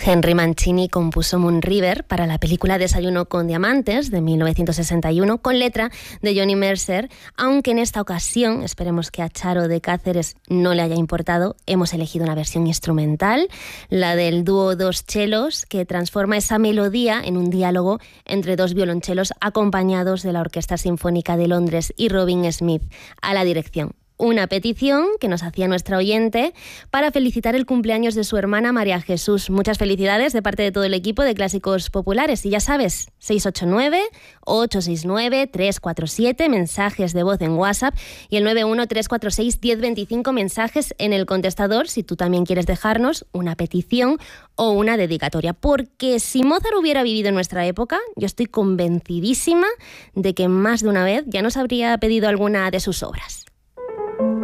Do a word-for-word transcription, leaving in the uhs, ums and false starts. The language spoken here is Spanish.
Henry Mancini compuso Moon River para la película Desayuno con Diamantes de mil novecientos sesenta y uno con letra de Johnny Mercer, aunque en esta ocasión, esperemos que a Charo de Cáceres no le haya importado, hemos elegido una versión instrumental, la del dúo Dos Chelos, que transforma esa melodía en un diálogo entre dos violonchelos acompañados de la Orquesta Sinfónica de Londres y Robin Smith a la dirección. Una petición que nos hacía nuestra oyente para felicitar el cumpleaños de su hermana María Jesús. Muchas felicidades de parte de todo el equipo de Clásicos Populares. Y ya sabes, seis ocho nueve, ocho seis nueve, tres cuatro siete, mensajes de voz en WhatsApp y el nueve uno tres cuatro seis, uno cero dos cinco, mensajes en el contestador si tú también quieres dejarnos una petición o una dedicatoria. Porque si Mozart hubiera vivido en nuestra época, yo estoy convencidísima de que más de una vez ya nos habría pedido alguna de sus obras.